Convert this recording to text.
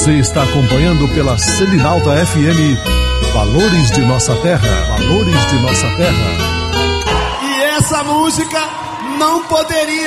Você está acompanhando pela Selinalta FM Valores de Nossa Terra. Valores de Nossa Terra. E essa música não poderia